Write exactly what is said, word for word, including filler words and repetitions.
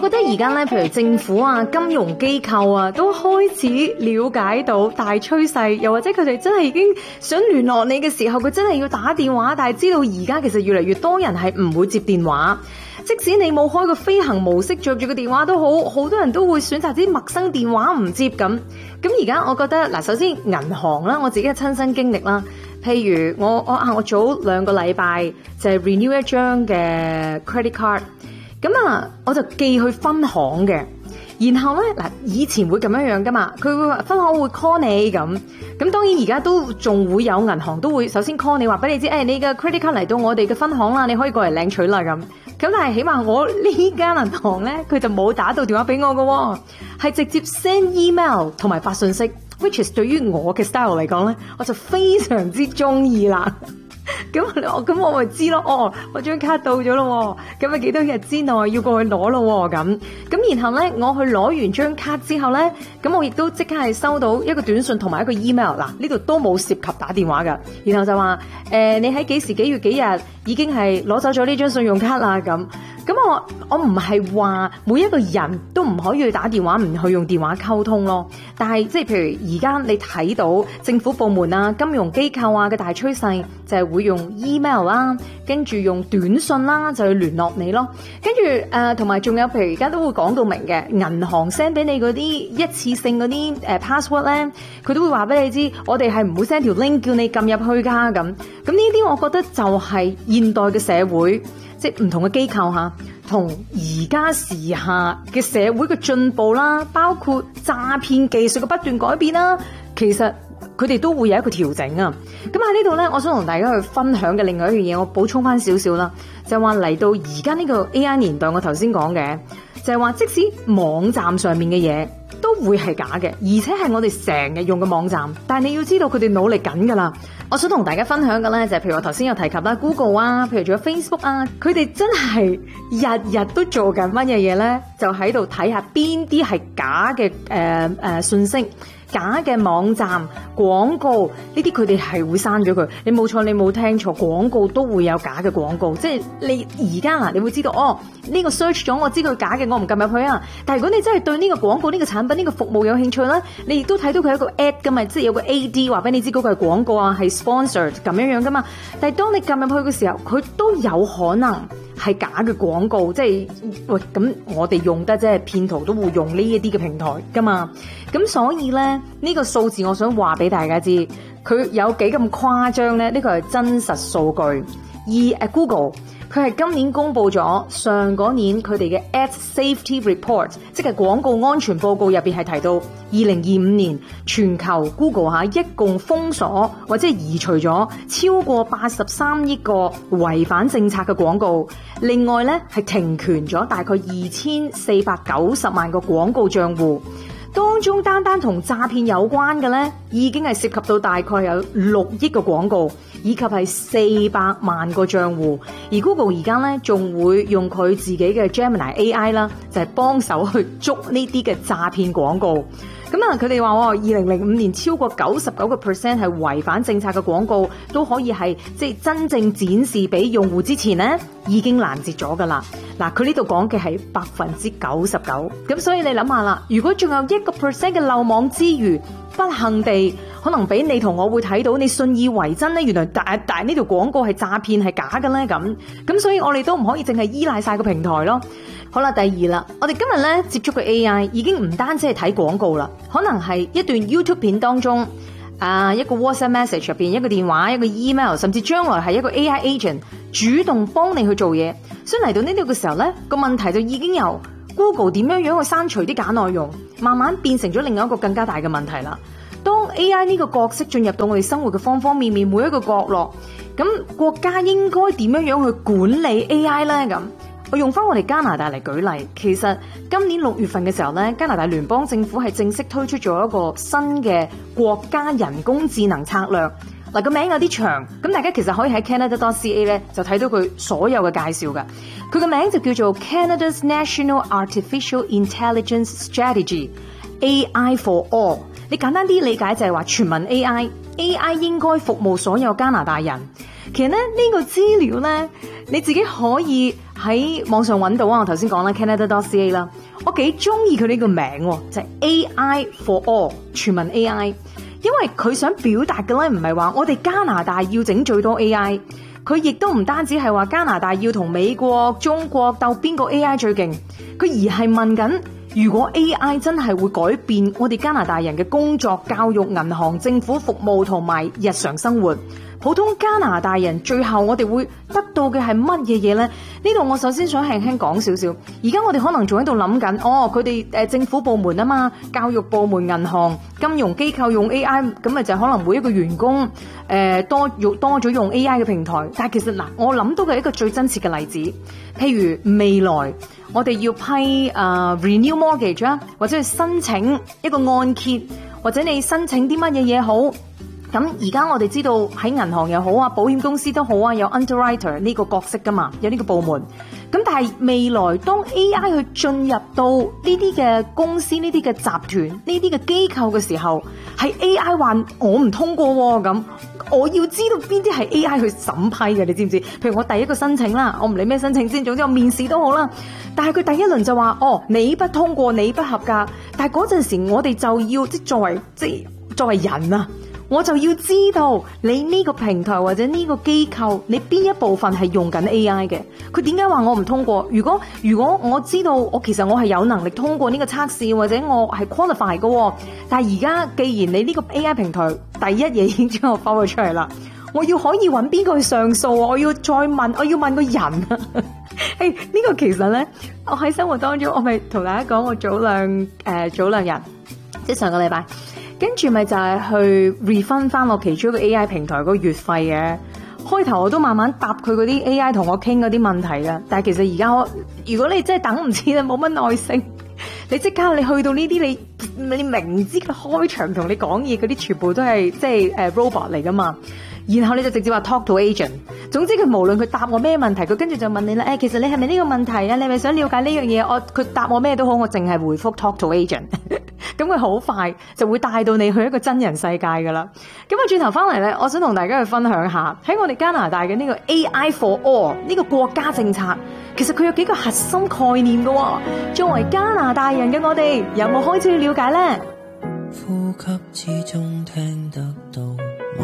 我覺得而家咧，譬如政府啊、金融機構啊，都開始了解到大趨勢，又或者佢哋真係已經想聯絡你嘅時候，佢真係要打電話，但係知道而家其實越嚟越多人係唔會接電話。即使你冇開個飛行模式，着住個電話都好，好多人都會選擇啲陌生電話唔接咁。咁而家我覺得嗱，首先銀行啦，我自己嘅親身經歷啦，譬如我我啊，我早兩個禮拜就係 renew 一張嘅 credit card， 咁啊我就寄去分行嘅。然後咧嗱，以前會咁樣樣噶嘛，佢會分行會 call 你咁，咁當然而家都仲會有銀行都會首先 call 你，話俾你知，誒、哎、你嘅 credit card 嚟到我哋嘅分行啦，你可以過嚟領取啦咁。咁但係起碼我呢間銀行咧，佢就冇打到電話俾我㗎，係直接 send email 同埋發信息 ，which is 對於我嘅 style 嚟講咧，我就非常之中意啦。咁我咁我咪知咯，哦，我張卡到咗咯，咁啊幾多日之內要過去攞咯，咁咁然後咧，我去攞完張卡之後咧，咁我亦都即刻係收到一個短信同埋一個 email， 嗱呢度都冇涉及打電話噶，然後就話誒、呃、你喺幾時幾月幾日已經係攞走咗呢張信用卡啦咁。咁我我唔係話每一個人都唔可以去打電話，唔去用電話溝通咯。但係即係譬如而家你睇到政府部門啊、金融機構啊嘅大趨勢，就係會用 email 啦，跟住用短信啦，就去聯絡你咯。跟住誒，同埋仲有譬如而家都會講到明嘅，銀行 send 俾你嗰啲一次性嗰啲誒 password 咧，佢都會話俾你知，我哋係唔會 send 條 link 叫你撳入去㗎咁。咁呢啲我覺得就係現代嘅社會。即係唔同嘅機構嚇，同而家時下嘅社會嘅進步啦，包括詐騙技術嘅不斷改變啦，其實佢哋都會有一個調整啊。咁喺呢度咧，我想同大家去分享嘅另外一樣嘢，我補充翻少少啦，就係話嚟到而家呢個 A I 年代，我頭先講嘅就係話，即使網站上面嘅嘢都會係假嘅，而且係我哋成日用嘅網站，但係你要知道佢哋努力緊㗎啦。我想同大家分享嘅咧，就係譬如我頭先有提及啦 ，Google 啊，譬如仲有 Facebook 啊，佢哋真係日日都做緊乜嘢嘢咧？就喺度睇下邊啲係假嘅誒誒信息。假嘅網站廣告呢啲佢哋係會刪咗佢，你冇錯，你冇聽錯，廣告都會有假嘅廣告，即係你而家嗱，你會知道哦，呢個 search 咗我知佢假嘅，我唔撳入去啊。但係如果你真係對呢個廣告、呢個產品、呢個服務有興趣咧，你亦都睇到佢有一個 ad 噶嘛，即係有個 A D 話俾你知嗰個係廣告啊，係 sponsored 咁樣樣噶嘛。但係當你撳入去嘅時候，佢都有可能係假嘅廣告，即係喂咁我哋用得即係騙徒都會用呢一啲嘅平台噶嘛。咁所以咧呢、呢個數字我想話俾大家知，佢有幾咁誇張咧？呢、呢個係真實數據。而誒 Google 佢係今年公布咗上嗰年佢哋嘅 Ad Safety Report， 即係廣告安全報告入邊係提到二零二五年全球 Google 吓一共封鎖或者係移除咗超過八十三億個違反政策嘅廣告，另外咧係停權咗大概二千四百九十萬個廣告賬戶。當中單單同詐騙有關嘅咧，已經係涉及到大概有六億個廣告，以及係四百萬個賬戶。而 Google 而家咧仲會用佢自己嘅 Gemini A I 啦，就係幫手去捉呢啲嘅詐騙廣告。咁啊，佢哋話喎，二零零五年超過九十九個 percent 係違反政策嘅廣告，都可以係即係真正展示俾用戶之前咧，已經攔截咗噶啦。嗱，佢呢度講嘅係百分之九十九，咁所以你諗下啦，如果仲有一個 percent 嘅漏網之魚，不幸地可能俾你同我會睇到，你信以為真咧，原來大大呢條廣告係詐騙係假嘅咧，咁咁所以我哋都唔可以淨係依賴晒個平台咯。好啦，第二啦，我哋今日咧接觸嘅 A I 已經唔單止係睇廣告啦，可能係一段 YouTube 片當中，啊一個 WhatsApp message 入邊，一個電話，一個 email， 甚至將來係一個 A I agent 主動幫你去做嘢。所以嚟到呢度嘅時候咧，個問題就已經由 Google 點樣樣去刪除啲假內容，慢慢變成咗另外一個更加大嘅問題啦。當 A I 呢個角色進入到我哋生活嘅方方面面每一個角落，咁國家應該點樣樣去管理 A I 咧？咁我用翻我哋加拿大嚟舉例，其實今年六月份嘅時候咧，加拿大聯邦政府係正式推出咗一個新嘅國家人工智能策略。嗱，個名有啲長，咁大家其實可以喺 Canada dot C A 咧就睇到佢所有嘅介紹㗎。佢個名就叫做 Canada's National Artificial Intelligence Strategy A I for All。你簡單啲理解就係話全民 A I，A I 應該服務所有加拿大人。 其實咧呢個資料咧，你自己可以喺網上揾到啊。我頭先講啦 Canada dot C A 啦，我幾中意佢呢個名，就係 A I for all 全民 A I， 因為佢想表達嘅咧唔係話我哋加拿大要整最多 A I， 佢亦都唔單止係話加拿大要同美國、中國鬥邊個 A I 最勁，佢而係問緊。如果 A I 真係會改變我哋加拿大人嘅工作、教育、銀行、政府服務同埋日常生活，普通加拿大人最後我哋會得到嘅係乜嘢嘢呢？呢度我首先想輕輕講少少。而家我哋可能仲喺度諗緊，哦，佢哋誒政府部門啊嘛，教育部門、銀行、金融機構用 A I， 咁咪就可能每一個員工誒、呃、多用多咗用 A I 嘅平台。但係其實嗱，我諗到嘅一個最真切嘅例子，譬如未來。我哋要批誒、uh, renew mortgage 啊，或者去申請一個按揭，或者你申請啲乜嘢嘢好。咁而家我哋知道喺銀行又好啊，保險公司都好啊，有 underwriter 呢個角色噶嘛，有呢個部門。咁但係未來當 A I 去進入到呢啲嘅公司、呢啲嘅集團、呢啲嘅機構嘅時候，係 A I 話我唔通過喎，咁我要知道邊啲係 A I 去審批嘅，你知唔知？譬如我第一個申請啦，我唔理咩申請先，總之我面試都好啦。但係佢第一輪就話哦，你不通過，你不合格。但係嗰陣時我哋就要即係作為即係作為人啊，我就要知道你呢個平台或者呢個機構，你邊一部分係用緊 A I 嘅？佢點解話我唔通過？如果如果我知道我其實我係有能力通過呢個測試，或者我係 qualify 嘅，但係而家既然你呢個 A I 平台第一嘢已經將我拋咗出嚟啦，我要可以揾邊個去上訴？我要再問，我要問個人啊！誒，呢個其實咧，我喺生活當中，我咪同大家講，我早兩誒、呃、早兩日，即係上個禮拜，跟住咪就係去 refund 翻我其中一個 A I 平台嗰個月費嘅。開頭我都慢慢答佢嗰啲 A I 同我傾嗰啲問題㗎，但係其實而家我，如果你真係等唔切啦，冇乜耐性，你即刻你去到呢啲，你你明知佢開場同你講嘢嗰啲，全部都係即係誒 robot 嚟噶嘛。然後你就直接話 talk to agent， 總之佢無論佢答我咩問題，佢跟住就問你啦。誒、哎，其實你係咪呢個問題啊？你係咪想了解呢樣嘢？我佢答我咩都好，我淨係回覆 talk to agent。咁佢好快就會帶到你去一個真人世界噶啦。咁啊，轉頭翻嚟咧，我想同大家去分享下喺我哋加拿大嘅呢個 A I for all 呢個國家政策，其實佢有幾個核心概念噶、哦。作為加拿大人嘅我哋，有冇開始去了解咧？ 呼吸之中聽得到